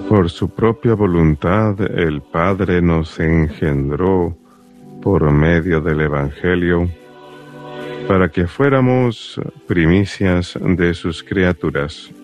Por su propia voluntad, el Padre nos engendró por medio del Evangelio para que fuéramos primicias de sus criaturas.